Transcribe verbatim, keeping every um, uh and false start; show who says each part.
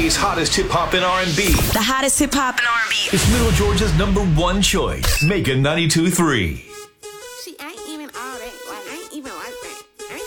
Speaker 1: Today's hottest hip-hop and R and B.
Speaker 2: The hottest hip-hop and R and B.
Speaker 1: It's Middle Georgia's number one choice. Mega ninety-two point three.